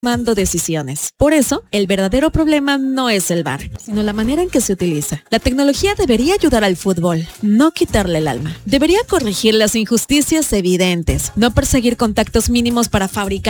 tomando decisiones. Por eso, el verdadero problema no es el VAR, sino la manera en que se utiliza. La tecnología debería ayudar al fútbol, no quitarle el alma. Debería corregir las injusticias evidentes, no perseguir contactos mínimos para fabricar